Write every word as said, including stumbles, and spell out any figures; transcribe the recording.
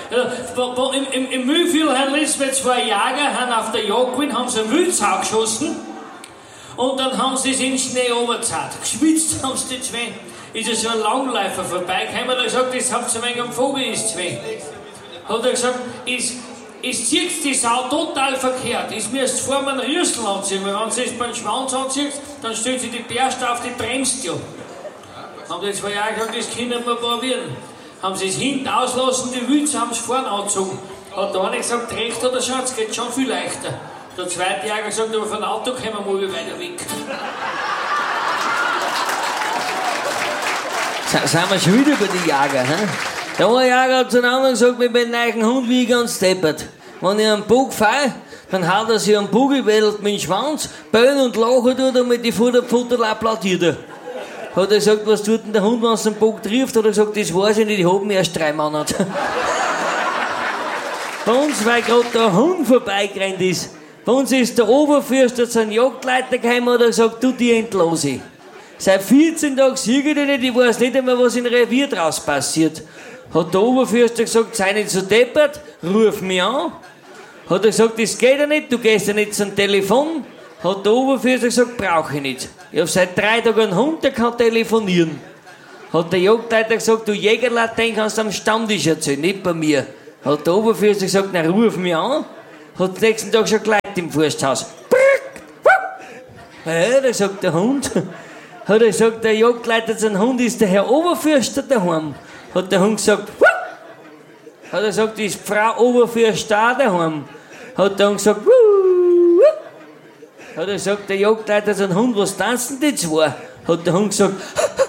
Im, im, im Mühlviertel haben letztens zwei Jäger haben auf der Jagd gewesen, haben sie einen Wildsau geschossen und dann haben sie es in den Schnee runtergezahlt. Geschwitzt haben sie die zwei. Ist ja so ein Langläufer vorbeigekommen, hat er gesagt, das habt ihr ein wenig am Vogel, ist zwei. Hat er gesagt, es, es zieht die Sau total verkehrt. Es müsst vor einem Rüssel anziehen, weil wenn sie es beim Schwanz anzieht, dann stellt sie die Bärste auf, die bremst ja. Haben die zwei Jahre gesagt, das können wir probieren. Haben sie es hinten auslassen, die Wütze haben es vorne angezogen. Hat der eine gesagt, recht oder schon, es geht schon viel leichter. Der zweite Jäger gesagt, aber von Auto kommen wir mal weiter weg. Sind wir schon wieder über die Jäger, hä? Der eine Jäger hat zu einem anderen gesagt, mit meinem neuen Hund wie ich ganz deppert. Wenn ich einen Bug fahre, dann haut er sich am Bugel, wedelt mit dem Schwanz, bellen und lachen tut er mit die Futterfutter applaudiert er. Hat er gesagt, was tut denn der Hund, wenn es den Bug trifft? Hat er gesagt, das weiß ich nicht, ich hab ihn erst drei Monate. Bei uns, weil gerade der Hund vorbeigerannt ist, bei uns ist der Oberfürster zu einem Jagdleiter gekommen und hat gesagt, du, die entlose ich. Seit vierzehn Tagen sehe ich dich nicht, ich weiß nicht einmal, was im Revier draus passiert. Hat der Oberfürster gesagt, sei nicht so deppert, ruf mich an. Hat er gesagt, das geht ja nicht, du gehst ja nicht zum Telefon. Hat der Oberfürster gesagt, brauche ich nicht. Ich hab seit drei Tagen einen Hund, der kann telefonieren. Hat der Jagdleiter gesagt, du Jägerlein, den kannst du am Stammtisch erzählen, nicht bei mir. Hat der Oberfürster gesagt, na ruf mich an. Hat den nächsten Tag schon Leute im Forsthaus. Ja, da sagt der Hund. Hat er gesagt, der Jagdleiter zu einem Hund ist der Herr Oberfürster daheim. Hat der Hund gesagt, Wuh! Hat er gesagt, ist Frau Oberfürster auch daheim. Hat der Hund gesagt, Wuh! Hat er gesagt, der Jagdleiter zu einem Hund, was tanzen die zwei? Hat der Hund gesagt,